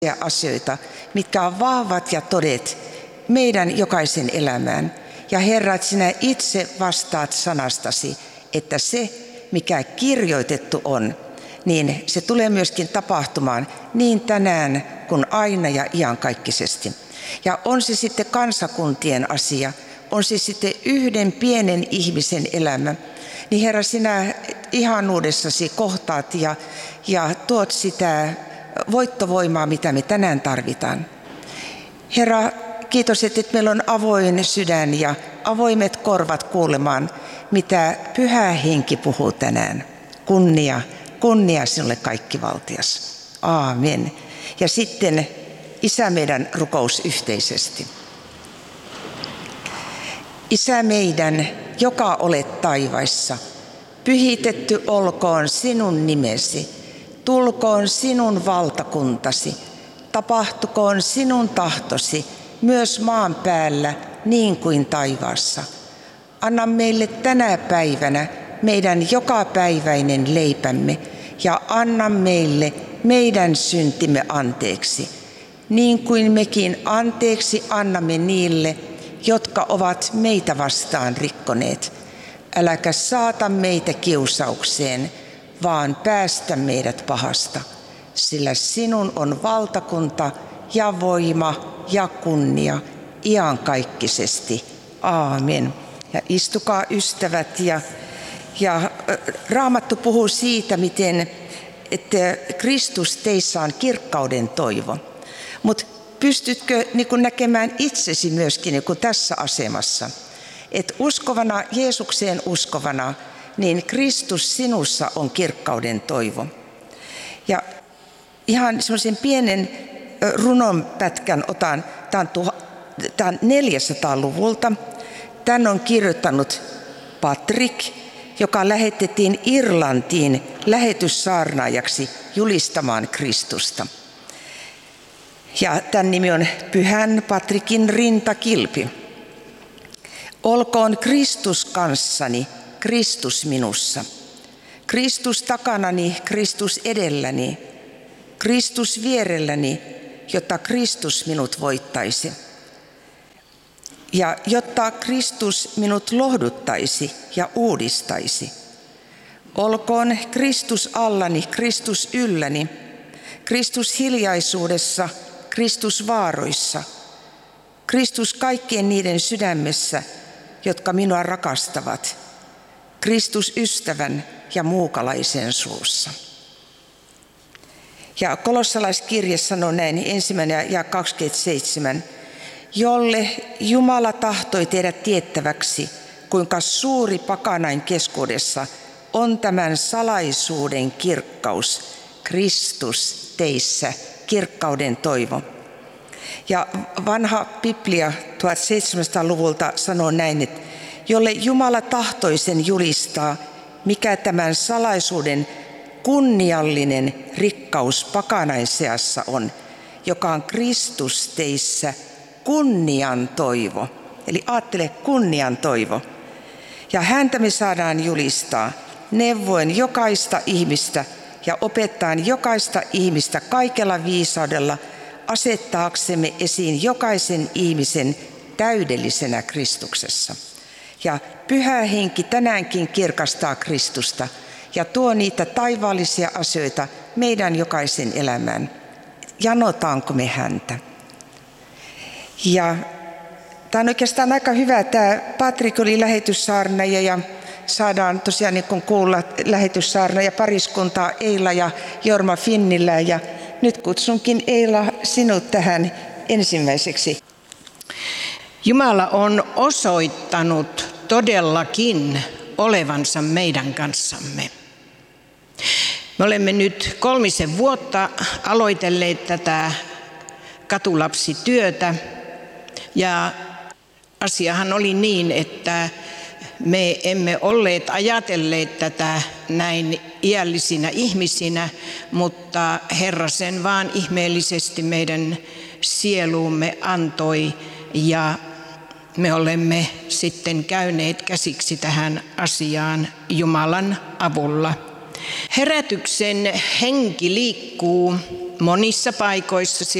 asioita, mitkä on vahvat ja todet meidän jokaisen elämään. Ja Herra, että sinä itse vastaat sanastasi, että se, mikä kirjoitettu on, niin se tulee myöskin tapahtumaan niin tänään kuin aina ja iankaikkisesti. Ja on se sitten kansakuntien asia, on se sitten yhden pienen ihmisen elämä, niin Herra, sinä ihanuudessasi kohtaat ja tuot sitä voittovoimaa, mitä me tänään tarvitaan. Herra, kiitos, että meillä on avoin sydän ja avoimet korvat kuulemaan, mitä Pyhä Henki puhuu tänään. Kunnia sinulle kaikkivaltias. Aamen. Ja sitten Isä meidän rukous yhteisesti. Isä meidän, joka olet taivaissa, pyhitetty olkoon sinun nimesi, tulkoon sinun valtakuntasi, tapahtukoon sinun tahtosi myös maan päällä niin kuin taivaassa. Anna meille tänä päivänä meidän jokapäiväinen leipämme ja anna meille meidän syntimme anteeksi, niin kuin mekin anteeksi annamme niille, jotka ovat meitä vastaan rikkoneet. Äläkä saata meitä kiusaukseen, vaan päästä meidät pahasta, sillä sinun on valtakunta ja voima ja kunnia iankaikkisesti. Aamen. Ja istukaa ystävät ja Raamattu puhuu siitä, miten että Kristus teissä on kirkkauden toivo. Mutta pystytkö näkemään itsesi myöskin tässä asemassa, että uskovana, Jeesukseen uskovana, niin Kristus sinussa on kirkkauden toivo. Ja ihan semmoisen pienen runonpätkän otan, tämä on 400-luvulta. Tän on kirjoittanut Patrick, joka lähetettiin Irlantiin lähetyssaarnaajaksi julistamaan Kristusta. Ja tämän nimi on Pyhän Patrickin rintakilpi. Olkoon Kristus kanssani, Kristus minussa. Kristus takanani, Kristus edelläni. Kristus vierelläni, jotta Kristus minut voittaisi. Ja jotta Kristus minut lohduttaisi ja uudistaisi. Olkoon Kristus allani, Kristus ylläni. Kristus hiljaisuudessa, Kristus vaaroissa. Kristus kaikkien niiden sydämessä, jotka minua rakastavat. Kristus ystävän ja muukalaisen suussa. Ja kolossalaiskirje sanoo näin, 1. ja 27. Jolle Jumala tahtoi tehdä tiettäväksi, kuinka suuri pakanain keskuudessa on tämän salaisuuden kirkkaus, Kristus teissä, kirkkauden toivo. Ja vanha Biblia 1700-luvulta sanoo näin, että jolle Jumala tahtoi sen julistaa, mikä tämän salaisuuden kunniallinen rikkaus pakanain seassa on, joka on Kristus teissä, kunnian toivo. Eli ajattele kunnian toivo. Ja häntä me saadaan julistaa neuvoen jokaista ihmistä ja opettaen jokaista ihmistä kaikella viisaudella asettaaksemme esiin jokaisen ihmisen täydellisenä Kristuksessa. Ja Pyhä Henki tänäänkin kirkastaa Kristusta ja tuo niitä taivaallisia asioita meidän jokaisen elämään. Janotaanko me häntä? Ja tämä on oikeastaan aika hyvä. Tämä Patrik oli lähetyssaarnaaja ja saadaan tosiaan niin kuin kuulla lähetyssaarnaaja pariskuntaa Eila ja Jorma Finnillä. Ja nyt kutsunkin Eila sinut tähän ensimmäiseksi. Jumala on osoittanut todellakin olevansa meidän kanssamme. Me olemme nyt 3 vuotta aloitelleet tätä katulapsityötä ja asiahan oli niin, että me emme olleet ajatelleet tätä näin iällisinä ihmisinä, mutta Herra sen vaan ihmeellisesti meidän sieluumme antoi ja me olemme sitten käyneet käsiksi tähän asiaan Jumalan avulla. Herätyksen henki liikkuu monissa paikoissa.